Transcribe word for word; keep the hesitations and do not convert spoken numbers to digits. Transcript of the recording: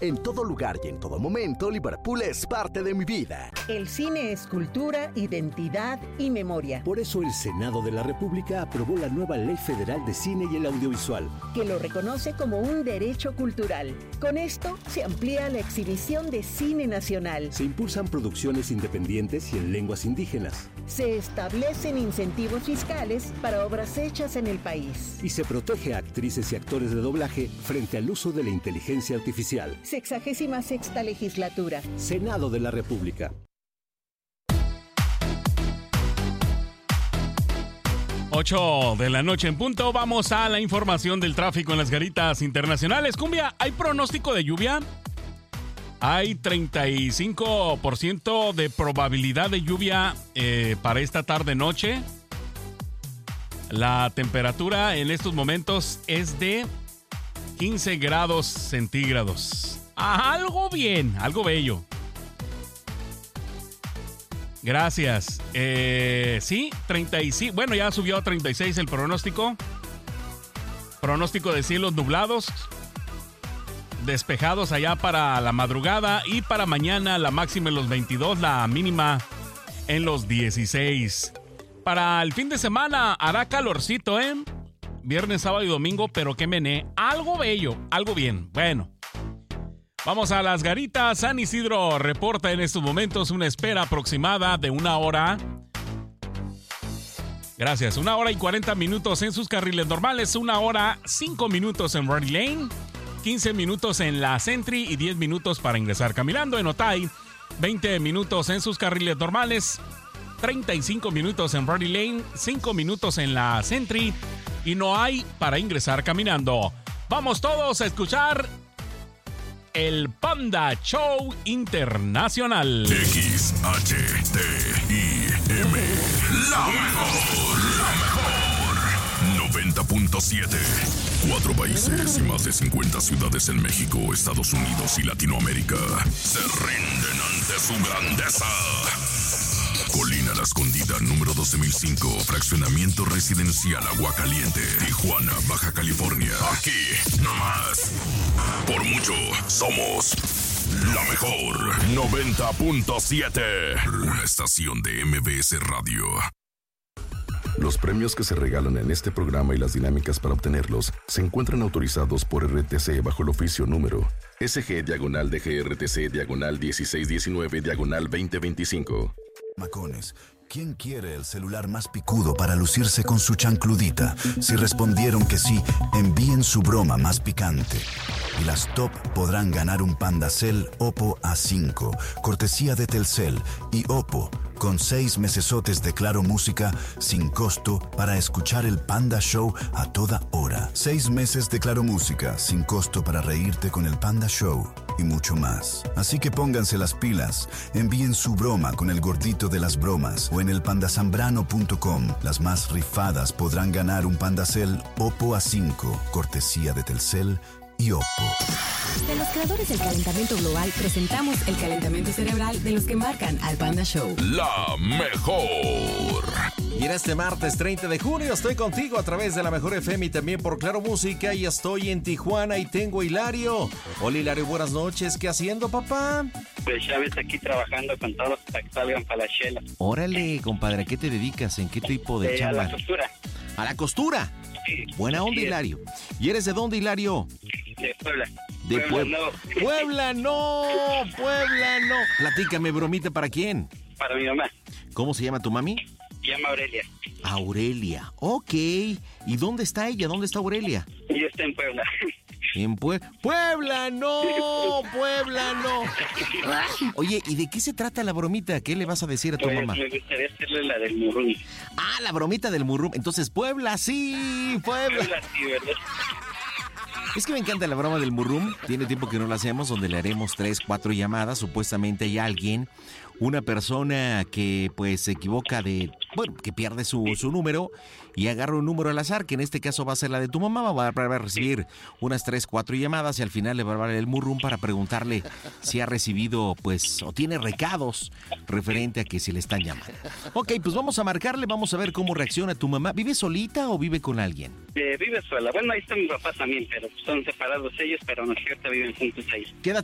En todo lugar y en todo momento, Liverpool es parte de mi vida. El cine es cultura, identidad y memoria. Por eso el Senado de la República aprobó la nueva Ley Federal de Cine y el Audiovisual, que lo reconoce como un derecho cultural. Con esto se amplía la exhibición de cine nacional. Se impulsan producciones independientes y en lenguas indígenas. Se establecen incentivos fiscales para obras hechas en el país. Y se protege a actrices y actores de doblaje frente al uso de la inteligencia artificial. Sexagésima sexta legislatura. Senado de la República. ocho de la noche en punto. Vamos a la información del tráfico en las garitas internacionales. Cumbia, ¿hay pronóstico de lluvia? Hay treinta y cinco por ciento de probabilidad de lluvia eh, para esta tarde-noche. La temperatura en estos momentos es de quince grados centígrados. Algo bien, algo bello. Gracias. Eh, sí, treinta y cinco. Bueno, ya subió a treinta y seis el pronóstico. Pronóstico de cielos nublados, despejados allá para la madrugada y para mañana la máxima en los veintidós, la mínima en los dieciséis. Para el fin de semana hará calorcito, ¿eh? Viernes, sábado y domingo, pero qué mené. Algo bello, algo bien. Bueno. Vamos a las garitas. San Isidro reporta en estos momentos una espera aproximada de una hora. Gracias. Una hora y cuarenta minutos en sus carriles normales. Una hora, cinco minutos en Rory Lane. quince minutos en la Sentry y diez minutos para ingresar caminando. En Otay, veinte minutos en sus carriles normales. treinta y cinco minutos en Rory Lane. cinco minutos en la Sentry. Y no hay para ingresar caminando. Vamos todos a escuchar el Panda Show Internacional. X H T I M. La mejor, la mejor. noventa punto siete. Cuatro países y más de cincuenta ciudades en México, Estados Unidos y Latinoamérica se rinden ante su grandeza. Colina La Escondida, número doce mil cinco, fraccionamiento residencial Aguacaliente, Tijuana, Baja California. Aquí, nomás. Por mucho, somos la mejor. noventa punto siete. Una estación de M B S Radio. Los premios que se regalan en este programa y las dinámicas para obtenerlos se encuentran autorizados por R T C bajo el oficio número S G diagonal D G R T C diagonal dieciséis diecinueve diagonal veinte veinticinco. Macones, ¿quién quiere el celular más picudo para lucirse con su chancludita? Si respondieron que sí, envíen su broma más picante. Y las top podrán ganar un Pandacel Oppo A cinco, cortesía de Telcel y Oppo, con seis mesesotes de Claro Música sin costo para escuchar el Panda Show a toda hora. Seis meses de Claro Música sin costo para reírte con el Panda Show y mucho más. Así que pónganse las pilas, envíen su broma con el gordito de las bromas o en el pandazambrano punto com. Las más rifadas podrán ganar un Pandacel Oppo A cinco, cortesía de Telcel y Oppo. De los creadores del calentamiento global, presentamos el calentamiento cerebral de los que marcan al Panda Show. La mejor. Y en este martes treinta de junio estoy contigo a través de la Mejor F M y también por Claro Música, y estoy en Tijuana y tengo a Hilario. Hola Hilario, buenas noches. ¿Qué haciendo, papá? Pues ya ves, aquí trabajando con todos para que salgan para la chela. Órale, compadre, ¿a qué te dedicas? ¿En qué tipo de eh, chamba? A la costura. ¿A la costura? Sí. Buena onda, Sí, Hilario. ¿Y eres de dónde, Hilario? De Puebla. De Puebla, Puebla. no. Puebla, no. Puebla, no. Platícame, bromita, ¿para quién? Para mi mamá. ¿Cómo se llama tu mami? Se llama Aurelia. Aurelia. Ok. ¿Y dónde está ella? ¿Dónde está Aurelia? Ella está en Puebla. En Puebla. ¡Puebla, no! ¡Puebla, no! Oye, ¿y de qué se trata la bromita? ¿Qué le vas a decir a tu Pues mamá? me gustaría hacerle la del murrum. Ah, la bromita del murrum. Entonces, Puebla, sí, Puebla. Puebla, sí, ¿verdad? Es que me encanta la broma del murrum. Tiene tiempo que no la hacemos, donde le haremos tres, cuatro llamadas. Supuestamente hay alguien, una persona que pues se equivoca de, bueno, que pierde su, su número y agarra un número al azar, que en este caso va a ser la de tu mamá. Va a, va a recibir unas tres, cuatro llamadas y al final le va a dar el murrum para preguntarle si ha recibido, pues, o tiene recados referente a que se le están llamando. Ok, pues vamos a marcarle, vamos a ver cómo reacciona tu mamá. ¿Vive solita o vive con alguien? Eh, vive sola. Bueno, ahí está mi papá también, pero son separados ellos, pero no es cierto, viven juntos ahí. ¿Qué edad